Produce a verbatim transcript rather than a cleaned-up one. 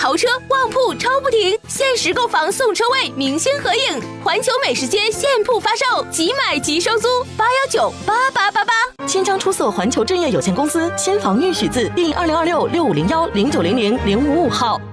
豪车旺铺超不停，限时购房送车位，明星合影。环球美食街现铺发售，即买即收租，八幺九八八八八。 千张出色环球置业有限公司，新房预许字第二零二六六五零幺零九零零零五五号。